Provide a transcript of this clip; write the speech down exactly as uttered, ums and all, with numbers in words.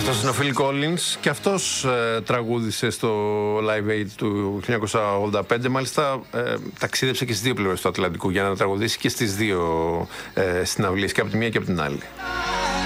Αυτός είναι ο Phil Collins και αυτός ε, τραγούδισε στο Live Aid του χίλια εννιακόσια ογδόντα πέντε. Μάλιστα ε, ταξίδεψε και στις δύο πλευρές του Ατλαντικού για να τραγουδήσει και στις δύο ε, συναυλίες, και από τη μία και από την άλλη.